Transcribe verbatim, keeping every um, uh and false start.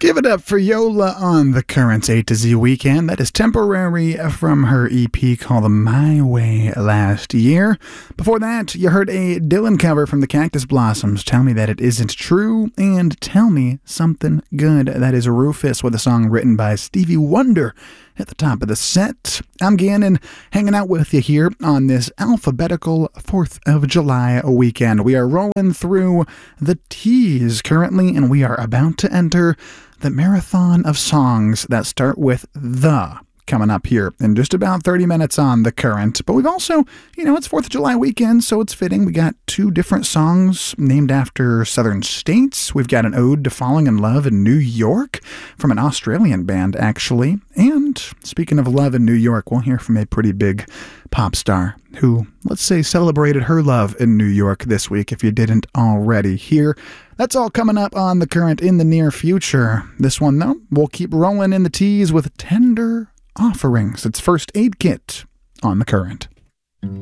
Give it up for Yola on the Currents A to Z Weekend. That is Temporary from her E P called My Way last year. Before that, you heard a Dylan cover from the Cactus Blossoms, Tell Me That It Isn't True, and Tell Me Something Good. That is Rufus with a song written by Stevie Wonder at the top of the set. I'm Gannon, hanging out with you here on this alphabetical fourth of July weekend. We are rolling through the T's currently, and we are about to enter the marathon of songs that start with the coming up here in just about thirty minutes on The Current. But we've also, you know, it's fourth of July weekend, so it's fitting. We got two different songs named after southern states. We've got an ode to falling in love in New York from an Australian band, actually. And speaking of love in New York, we'll hear from a pretty big pop star who, let's say, celebrated her love in New York this week, if you didn't already hear. That's all coming up on The Current in the near future. This one, though, we'll keep rolling in the T's with Tender Offerings. It's First Aid Kit on The Current.